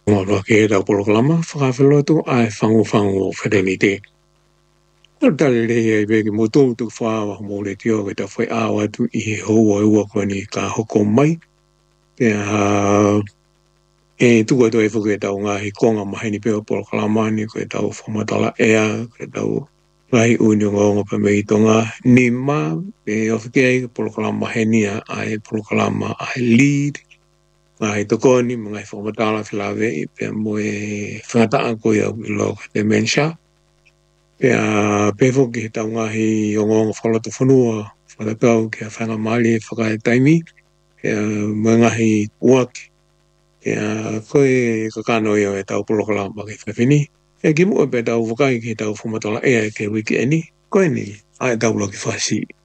ngolo ke tau programa whakawhilotu ai whangu whenenite. Tale e vegi motu tu whawa mo le tio ke ta whai awa tu I he hoa ua koe ni ka hoko mai. E tu to e whuke tau ngahi konga mahi ni peo programa ni koe tau whamatala ea, koe tau ngahi uni ngonga pa mei tonga ni ma, e ofike ai programa henia ai programa ai lead, ngahi tokoni, ngahi whamatala whilawe I pia moe whangataa koe au ilo dementia. Pe whuke tau ngahi o ngonga whalata whanua, whatakau kia whanga mali whakai taimi, mga ngahi uaki, koe kakano ia e tau programa ki whawhini. Ki mua pe tau whakai ki tau whamatala ea ke wiki eni, koe ni, ai tau loki whasi.